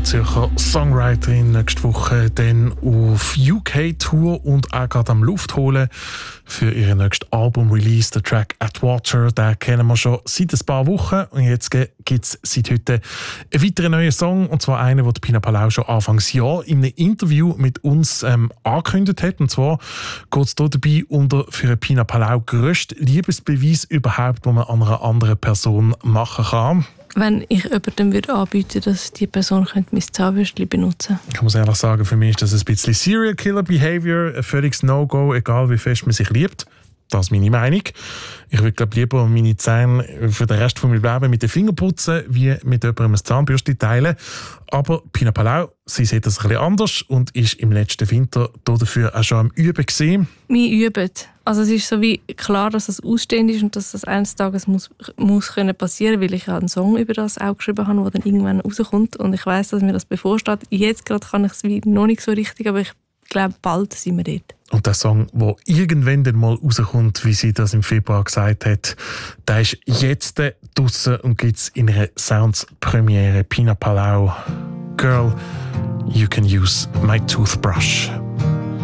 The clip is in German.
Zürcher Songwriterin, nächste Woche dann auf UK-Tour und auch gerade am Luft holen für ihren nächsten Album-Release, der Track Atwater. Den kennen wir schon seit ein paar Wochen und jetzt gibt es seit heute einen weiteren neuen Song, und zwar einen, den Pina Palau schon Anfangsjahr in einem Interview mit uns angekündigt hat. Und zwar geht es hier dabei um den für Pina Palau grössten Liebesbeweis überhaupt, den man an einer anderen Person machen kann. Wenn ich jemandem anbieten würde, dass die Person mein Zahnbürstchen benutzen könnte. Ich muss ehrlich sagen, für mich ist das ein bisschen Serial Killer Behavior, ein völliges No-Go, egal wie fest man sich liebt. Das ist meine Meinung. Ich würde lieber meine Zähne für den Rest meines Lebens mit den Fingern putzen, wie mit jemandem ein Zahnbürstchen teilen. Aber Pina Palau, sie sieht das ein bisschen anders und ist im letzten Winter dafür auch schon am Üben gewesen. Wir üben. Also es ist so wie klar, dass es ausstehend ist und dass das eines Tages muss können passieren, weil ich ja einen Song über das auch geschrieben habe, der dann irgendwann rauskommt und ich weiss, dass mir das bevorsteht. Jetzt gerade kann ich es wie noch nicht so richtig, aber ich glaube, bald sind wir dort. Und der Song, der irgendwann dann mal rauskommt, wie sie das im Februar gesagt hat, der ist jetzt draussen und gibt es in einer Sounds-Premiere. Pina Palau, Girl, You Can Use My Toothbrush.